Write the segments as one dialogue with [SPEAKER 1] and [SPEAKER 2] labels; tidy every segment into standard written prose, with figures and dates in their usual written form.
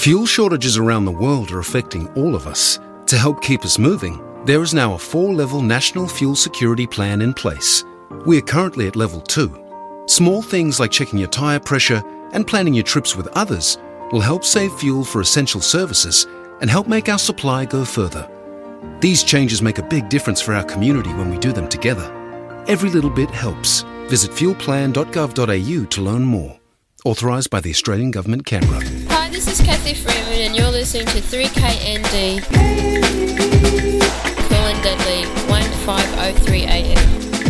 [SPEAKER 1] Fuel shortages around the world are affecting all of us. To help keep us moving, there is now a 4-level national fuel security plan in place. We are currently at level 2. Small things like checking your tyre pressure and planning your trips with others will help save fuel for essential services and help make our supply go further. These changes make a big difference for our community when we do them together. Every little bit helps. Visit fuelplan.gov.au to learn more. Authorised by the Australian Government, Canberra.
[SPEAKER 2] Hi, this is Kathy Freeman and you're listening to 3KND. Cool and Deadly, 1503 AM.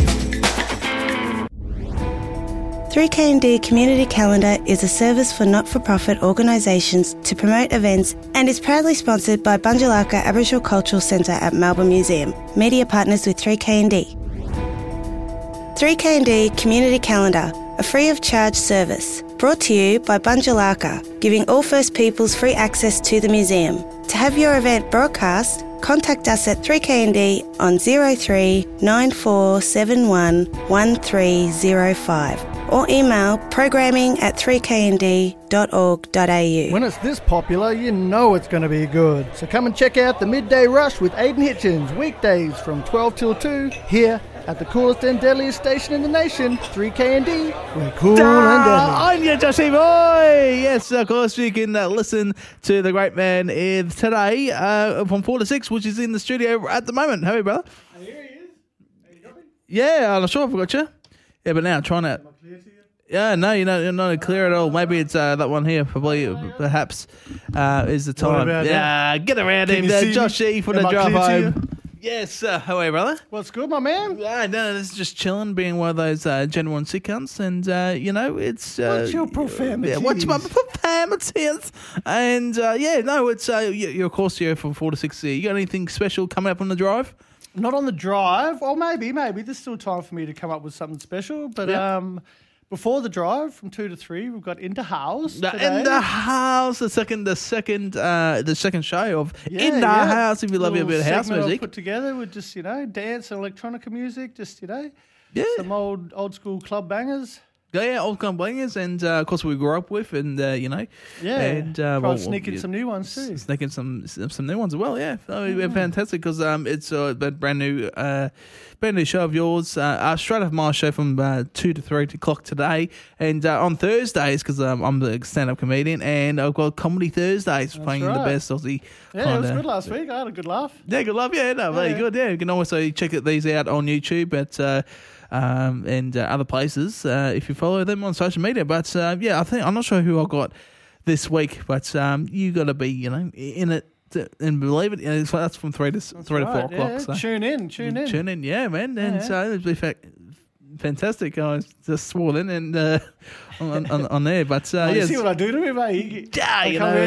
[SPEAKER 3] 3KND Community Calendar is a service for not-for-profit organisations to promote events and is proudly sponsored by Bunjalaka Aboriginal Cultural Centre at Melbourne Museum, media partners with 3KND. 3KND Community Calendar, a free-of-charge service, brought to you by Bunjalaka, giving all First Peoples free access to the museum. To have your event broadcast, contact us at 3KND on 03 9471 1305 or email programming@3knd.org.au.
[SPEAKER 4] When it's this popular, you know it's going to be good. So come and check out the Midday Rush with Aidan Hitchens, weekdays from 12 till 2, here at the coolest and deadliest station in the nation, 3KND. We're cool and deadly.
[SPEAKER 5] On you, Joshy boy! Yes, of course, you can listen to the great man today from 4 to 6, which is in the studio at the moment. How are you, brother?
[SPEAKER 4] Here he is. Are you got me?
[SPEAKER 5] Yeah, I'm sure I forgot you. Yeah, but now trying to... Yeah, no, you're not clear at all. Maybe it's that one here, probably, perhaps, is the time. Yeah, get around him, Josh E. for the drive home. Yes, how are you, brother?
[SPEAKER 4] What's good, my man?
[SPEAKER 5] No, this is just chilling, being one of those genuine sick cunts, and, it's...
[SPEAKER 4] What's your profanity?
[SPEAKER 5] Yeah, what's my profanities? And, it's... you're, of course, here from 4 to 6. You got anything special coming up on the drive?
[SPEAKER 4] Not on the drive. Or maybe. There's still time for me to come up with something special, but...
[SPEAKER 5] Yeah.
[SPEAKER 4] Before the drive, from 2 to 3, we've got In the House today.
[SPEAKER 5] In the House, the second show of In the House. If you love your bit of house music,
[SPEAKER 4] put together with just dance and electronica music, some old school club bangers.
[SPEAKER 5] Yeah, old club bangers, and of course we grew up with, and and
[SPEAKER 4] sneak in some new ones too.
[SPEAKER 5] Sneak in some new ones as well. Yeah, fantastic because it's a brand new show of yours. Straight off my show from 2 to 3 o'clock today, and on Thursdays because I'm the stand-up comedian, and I've got Comedy Thursdays playing the best Aussie.
[SPEAKER 4] Yeah, it was good last week. I had a good laugh.
[SPEAKER 5] Yeah, good laugh. Yeah, very good. Yeah, you can also check these out on YouTube at. And other places if you follow them on social media. But I'm not sure who I got this week, but you got to be in it and believe it. So that's from 3 to 4 o'clock. So.
[SPEAKER 4] Tune in,
[SPEAKER 5] yeah, man. And so it'll be fantastic. I was just sworn in and on there, but
[SPEAKER 4] you see what I do to me, mate?
[SPEAKER 5] Yeah,